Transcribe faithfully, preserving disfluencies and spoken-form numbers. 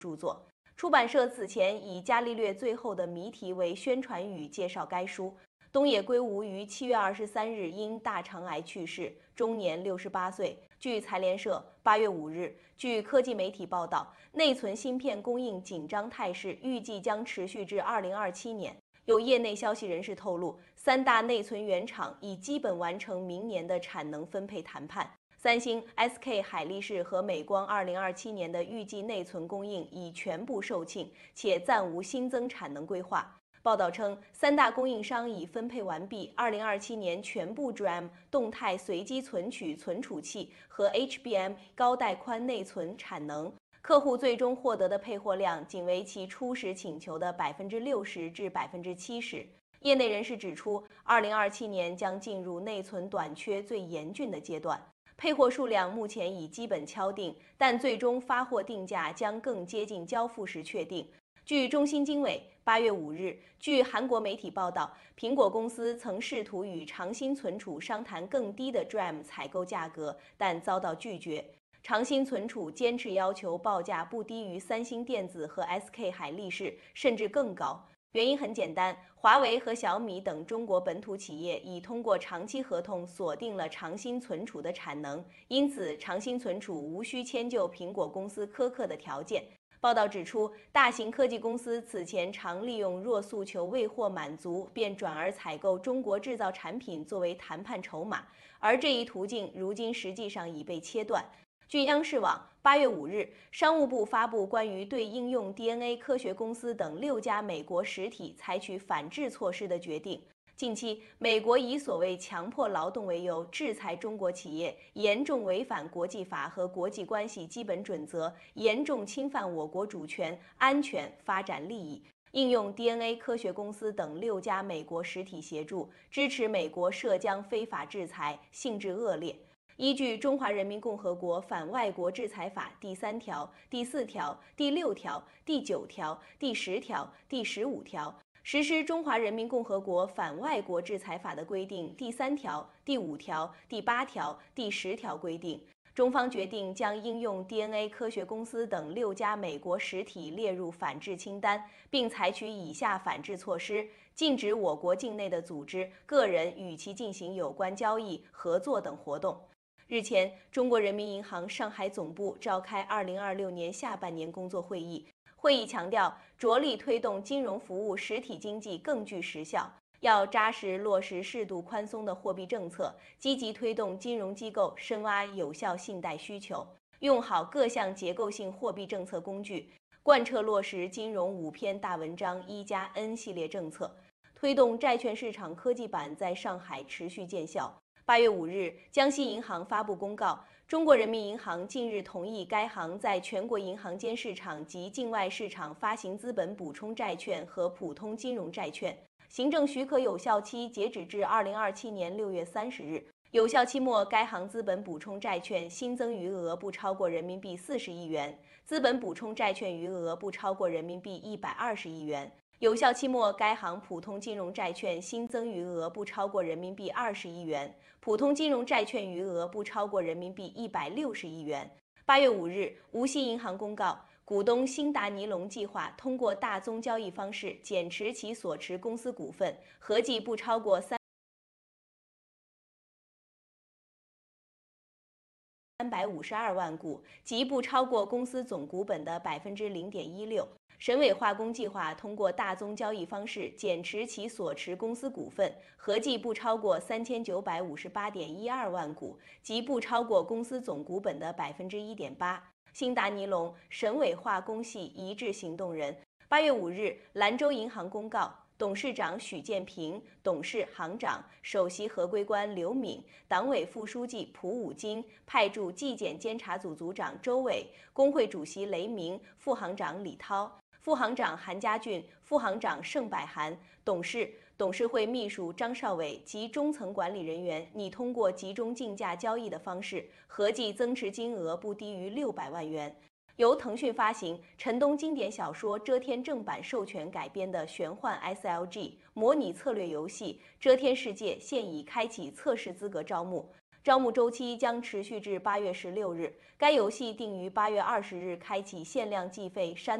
著作。出版社此前以伽利略最后的谜题为宣传语介绍该书。东野圭吾于七月二十三日因大肠癌去世，终年六十八岁。据财联社八月五日，据科技媒体报道，内存芯片供应紧张态势预计将持续至二零二七年。有业内消息人士透露，三大内存原厂已基本完成明年的产能分配谈判。三星、S K 海力士和美光二零二七年的预计内存供应已全部售罄，且暂无新增产能规划。报道称，三大供应商已分配完毕二零二七年全部 D R A M 动态随机存取存储器和 H B M 高带宽内存产能。客户最终获得的配货量仅为其初始请求的百分之六十至百分之七十。业内人士指出，二零二七年将进入内存短缺最严峻的阶段。配货数量目前已基本敲定，但最终发货定价将更接近交付时确定。据中芯经纬八月五日，据韩国媒体报道，苹果公司曾试图与长鑫存储商谈更低的 D R A M 采购价格，但遭到拒绝。长鑫存储坚持要求报价不低于三星电子和 S K 海力士，甚至更高。原因很简单，华为和小米等中国本土企业已通过长期合同锁定了长鑫存储的产能，因此长鑫存储无需迁就苹果公司苛刻的条件。报道指出，大型科技公司此前常利用若诉求未获满足，便转而采购中国制造产品作为谈判筹码，而这一途径如今实际上已被切断。据央视网八月五日，商务部发布关于对应用 D N A 科学公司等六家美国实体采取反制措施的决定。近期，美国以所谓强迫劳动为由制裁中国企业，严重违反国际法和国际关系基本准则，严重侵犯我国主权、安全、发展利益。应用 D N A 科学公司等六家美国实体协助支持美国涉疆非法制裁，性质恶劣。依据《中华人民共和国反外国制裁法》第三条、第四条、第六条、第九条、第十条、第十五条。实施《中华人民共和国反外国制裁法》的规定第三条、第五条、第八条、第十条规定，中方决定将应用 D N A 科学公司等六家美国实体列入反制清单，并采取以下反制措施：禁止我国境内的组织、个人与其进行有关交易、合作等活动。日前，中国人民银行上海总部召开二零二六年下半年工作会议。会议强调，着力推动金融服务实体经济更具实效，要扎实落实适度宽松的货币政策，积极推动金融机构深挖有效信贷需求，用好各项结构性货币政策工具，贯彻落实金融五篇大文章一加 N 系列政策，推动债券市场科技板在上海持续见效。八月五日，江西银行发布公告，中国人民银行近日同意该行在全国银行间市场及境外市场发行资本补充债券和普通金融债券，行政许可有效期截止至二零二七年六月三十日。有效期末，该行资本补充债券新增余额不超过人民币四十亿元，资本补充债券余额不超过人民币一百二十亿元。有效期末，该行普通金融债券新增余额不超过人民币二十亿元，普通金融债券余额不超过人民币一百六十亿元。八月五日，无锡银行公告，股东新达尼龙计划通过大宗交易方式减持其所持公司股份，合计不超过三三百五十二万股，即不超过公司总股本的百分之零点一六。沈伟化工计划通过大宗交易方式减持其所持公司股份，合计不超过三千九百五十八点一二万股，即不超过公司总股本的百分之一点八。新达尼龙、沈伟化工系一致行动人。八月五日，兰州银行公告，董事长许建平、董事、行长、首席合规官刘敏、党委副书记蒲武金派驻纪检监察组组长周伟、工会主席雷鸣、副行长李涛、副行长韩家俊、副行长盛百涵、董事、董事会秘书张少伟及中层管理人员拟通过集中竞价交易的方式，合计增持金额不低于六百万元。由腾讯发行、陈东经典小说《遮天》正版授权改编的玄幻 S L G 模拟策略游戏《遮天世界》现已开启测试资格招募。 招募周期将持续至八月十六日。该游戏定于八月二十日开启限量计费山